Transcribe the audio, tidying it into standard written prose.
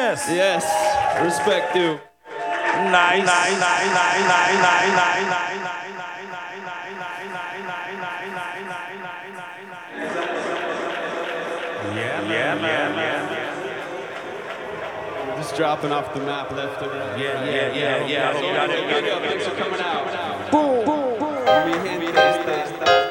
Yes. Yes. Respect you. Nice. Yeah, man. Just dropping off the map left and right. Yeah. Thanks for coming out. Boom. Mi gente está